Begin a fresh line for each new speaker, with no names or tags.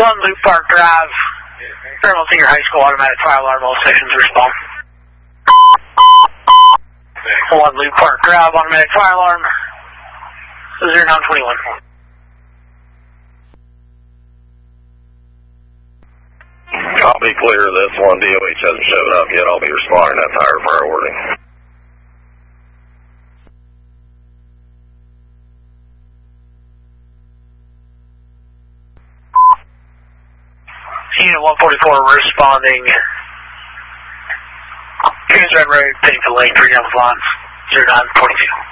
1 Loop Park Drive, Fairmont Senior High School, automatic fire alarm, all stations respond. 1 Loop Park Drive, automatic fire alarm, 0921.
I'll be clear, this one DOH hasn't showed up yet. I'll be responding to that higher priority.
Unit 144 responding. Trans Red Road, take the lane, 3 down the lines, 0922.